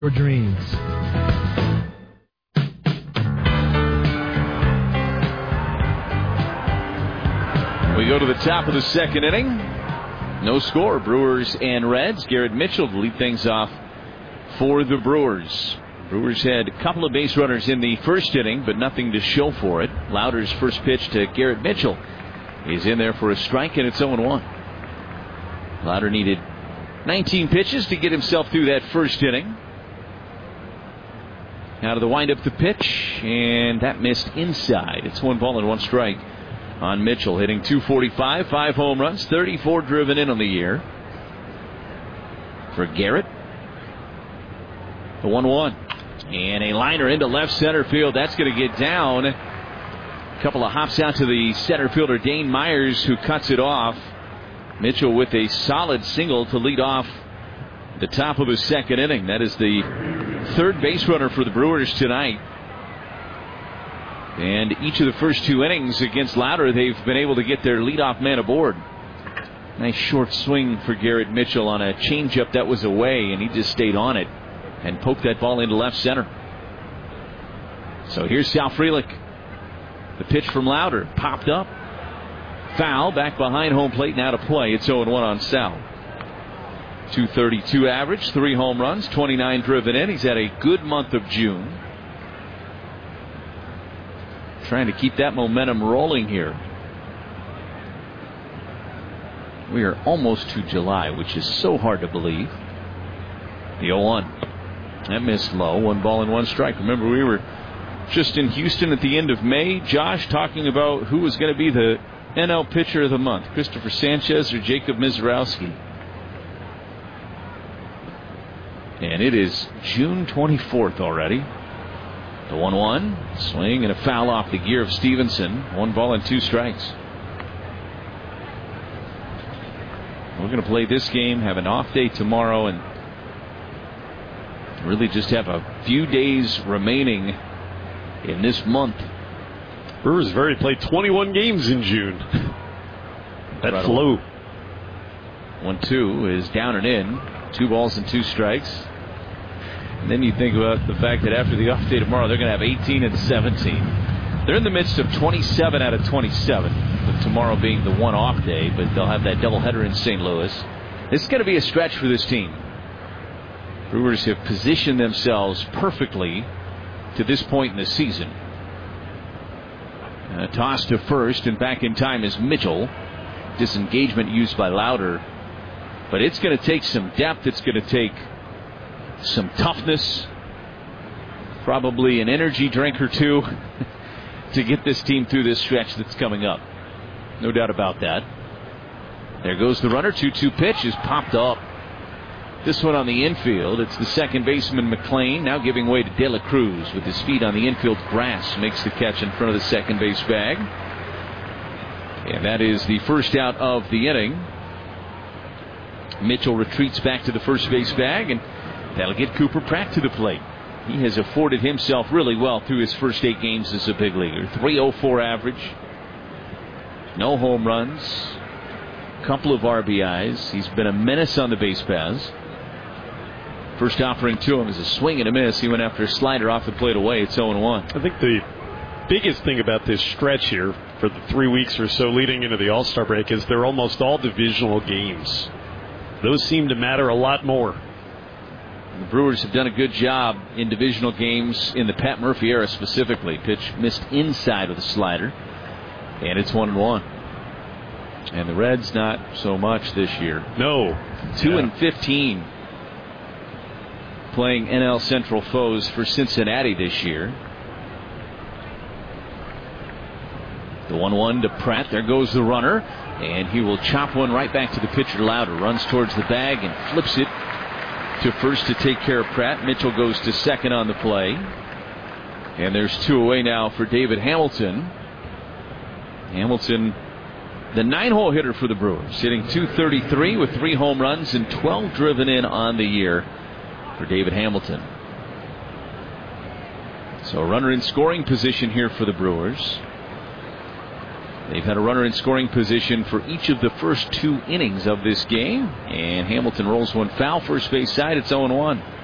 your dreams. We go to the top of the second inning. No score, Brewers and Reds. Garrett Mitchell to lead things off for the Brewers. Brewers had a couple of base runners in the first inning, but nothing to show for it. Lauder's first pitch to Garrett Mitchell is in there for a strike, and it's 0-1. Lauder needed 19 pitches to get himself through that first inning. Out of the windup, the pitch, and that missed inside. It's 1-1 strike on Mitchell, hitting .245, 5 home runs, 34 driven in on the year. For Garrett, the 1-1. And a liner into left center field. That's going to get down. A couple of hops out to the center fielder, Dane Myers, who cuts it off. Mitchell with a solid single to lead off the top of the second inning. That is the third base runner for the Brewers tonight. And each of the first 2 innings against Lauder, they've been able to get their leadoff man aboard. Nice short swing for Garrett Mitchell on a changeup that was away, and he just stayed on it and poked that ball into left center. So here's Sal Frelick. The pitch from Lauder popped up. Foul back behind home plate, now to play. It's 0-1 on Sal. .232 average, 3 home runs, 29 driven in. He's had a good month of June. Trying to keep that momentum rolling here. We are almost to July, which is so hard to believe. The 0-1. That missed low. 1 strike. Remember, we were just in Houston at the end of May, Josh, talking about who was going to be the NL pitcher of the month, Christopher Sanchez or Jacob Mizorowski. And it is June 24th already. The 1-1 swing and a foul off the gear of Stevenson. 1 2 strikes. We're going to play this game, have an off day tomorrow, and really just have a few days remaining in this month. Brewers have already played 21 games in June. That's low. 1-2 is down and in. 2 2 strikes. And then you think about the fact that after the off day tomorrow, they're going to have 18 and 17. They're in the midst of 27 out of 27, with tomorrow being the one off day, but they'll have that doubleheader in St. Louis. It's going to be a stretch for this team. Brewers have positioned themselves perfectly to this point in the season. Toss to first, and back in time is Mitchell. Disengagement used by Lauder. But it's going to take some depth. It's going to take some toughness. Probably an energy drink or two to get this team through this stretch that's coming up. No doubt about that. There goes the runner. 2-2 pitch is popped up. This one on the infield. It's the second baseman, McLean, now giving way to De La Cruz with his feet on the infield grass. Makes the catch in front of the second base bag. And that is the first out of the inning. Mitchell retreats back to the first base bag, and that'll get Cooper Pratt to the plate. He has afforded himself really well through his first 8 games as a big leaguer. .304 average. No home runs. Couple of RBIs. He's been a menace on the base paths. First offering to him is a swing and a miss. He went after a slider off the plate away. It's 0-1. I think the biggest thing about this stretch here for the 3 weeks or so leading into the All-Star break is they're almost all divisional games. Those seem to matter a lot more. The Brewers have done a good job in divisional games in the Pat Murphy era specifically. Pitch missed inside with a slider. And it's 1-1. And the Reds not so much this year. No. 2-15. Playing NL Central foes for Cincinnati this year. The 1-1 to Pratt. There goes the runner. And he will chop one right back to the pitcher, Lauder. Runs towards the bag and flips it to first to take care of Pratt. Mitchell goes to second on the play. And there's 2 away now for David Hamilton. Hamilton, the 9-hole hitter for the Brewers, hitting .233 with 3 home runs and 12 driven in on the year for David Hamilton. So a runner in scoring position here for the Brewers. They've had a runner in scoring position for each of the first 2 innings of this game. And Hamilton rolls one foul, first base side. It's 0-1.